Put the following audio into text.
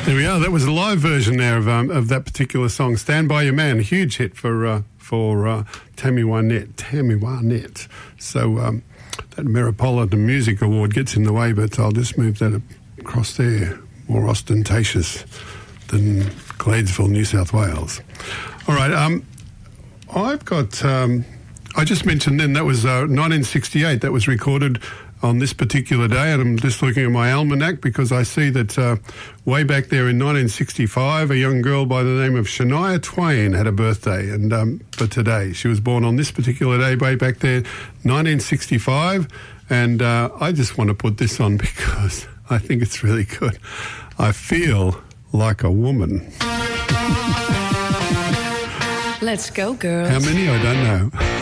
There we are. That was a live version there of that particular song, "Stand By Your Man," a huge hit for Tammy Wynette. So that Metropolitan Music Award gets in the way, but I'll just move that across there. More ostentatious than Gladesville, New South Wales. All right. I've got. I just mentioned then that was 1968. That was recorded on this particular day, and I'm just looking at my almanac because I see that way back there in 1965, a young girl by the name of Shania Twain had a birthday, and for today. She was born on this particular day way back there, 1965, and I just want to put this on because I think it's really good. I feel like a woman. Let's go, girls. How many? I don't know.